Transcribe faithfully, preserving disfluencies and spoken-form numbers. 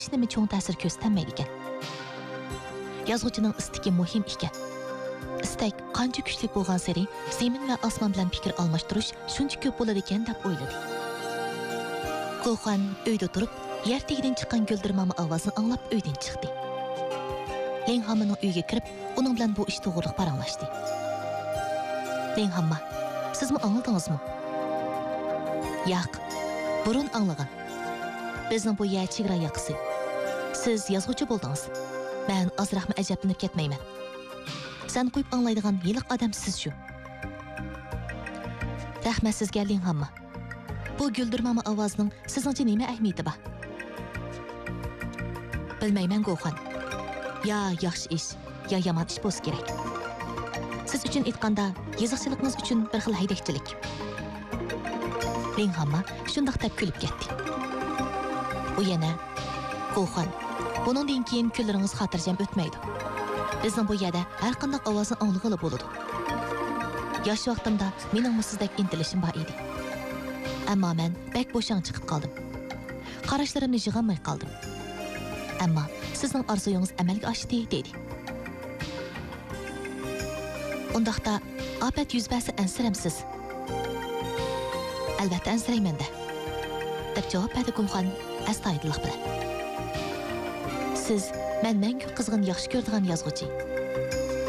nima cho'ng ta'sir ko'rsatmaydi ekan. Yozuvchining istagi muhim ekan. Istak qancha kuchli bo'lgan sari zamin va osmon bilan fikr almashtirish shuncha ko'p bo'ladi ekan deb o'yladi. Qo'xan uyda turib, yer tagidan chiqqan guldirmama ovozini anglab uydan chiqdi. Lenghammaning uyiga kirib, uning bilan bu ish to'g'riliq paranglashdi. Lenghamma, sizmi angladingizmi? Yo'q, burun anglagan. Bizning bu yer chegara yoqisi. Siz yozuvchi bo'ldingiz. Men ozroqmi ajablanib ketmayman. Sen qo'yib anglaydigan yiliq odam siz shu. Rahmat sizga Lenghamma. Bu guldirmama ovozining sizningcha nima ahamiyati bor? Bilmayman Qo'xan. Ya yaxshi ish, ya yomon ish bo'lsa kerak. Siz uchun aytganda, yoziqchiligimiz uchun bir xil haydakchilik. Lenghamma shundoq deb kulib ketdi. U yana, Qo'xan, buningdan keyin kunlaringiz xotirjam o'tmaydi. Bizning bu yerda har qanday ovozni anglag'ili bo'ladi. Yosh vaqtimda mening sizdek intilishim bor edi. Ammo men bak bo'shang chiqib qoldim. Qarashlarimni yig'olmay qoldim. Ammo sizning orzuyingiz amalga oshdi dedi. Undaqda ofat yuz bersa ansiramsiz. Albatta ansirayman-da, deb javob berdi Qo'xan astoydillik bilan. Siz men mangu qizg'in yaxshi ko'radigan yozuvchi.